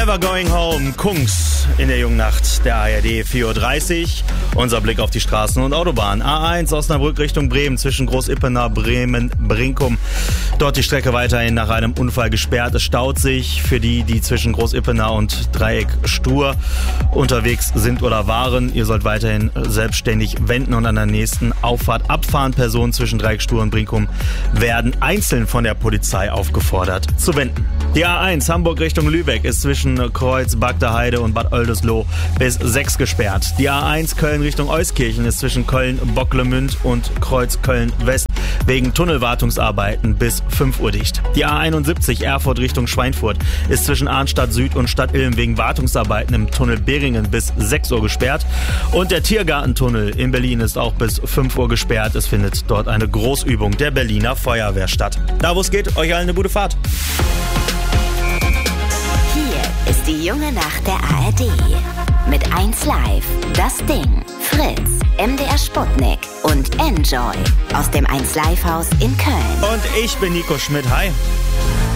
Never Going Home, Kungs in der jungen Nacht der ARD, 4.30 Uhr. Unser Blick auf die Straßen und Autobahnen. A1 Osnabrück Richtung Bremen zwischen Großippenau, Bremen, Brinkum. Dort die Strecke weiterhin nach einem Unfall gesperrt. Es staut sich für die zwischen Großippenau und Dreieck Stur unterwegs sind oder waren. Ihr sollt weiterhin selbstständig wenden und an der nächsten Auffahrt abfahren. Personen zwischen Dreieck Stur und Brinkum werden einzeln von der Polizei aufgefordert zu wenden. Die A1 Hamburg Richtung Lübeck ist zwischen Kreuz, Bagdaheide und Bad Oldesloe bis 6 gesperrt. Die A1 Köln Richtung Euskirchen ist zwischen Köln, Bocklemünd und Kreuz Köln West wegen Tunnelwartungsarbeiten bis 5 Uhr dicht. Die A71 Erfurt Richtung Schweinfurt ist zwischen Arnstadt Süd und Stadt Ilm wegen Wartungsarbeiten im Tunnel Beringen bis 6 Uhr gesperrt. Und der Tiergartentunnel in Berlin ist auch bis 5 Uhr gesperrt. Es findet dort eine Großübung der Berliner Feuerwehr statt. Da wo es geht, euch allen eine gute Fahrt. Hier ist die junge Nacht der ARD. Mit 1Live, Das Ding, Fritz, MDR Sputnik und Enjoy aus dem 1Live-Haus in Köln. Und ich bin Nico Schmidt. Hi.